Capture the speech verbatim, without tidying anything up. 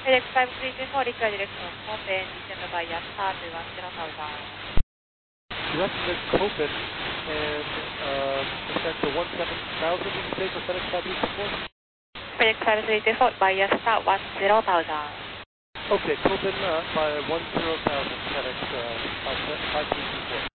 FedEx five three three four, require direction Copen, December via start one zero thousand. Direct to Copen and uh, descent to one seven thousand, did you say for FedEx five three three four? FedEx five three three four, via start one zero thousand. Okay, Copen uh, by one zero thousand, FedEx uh, five three three four.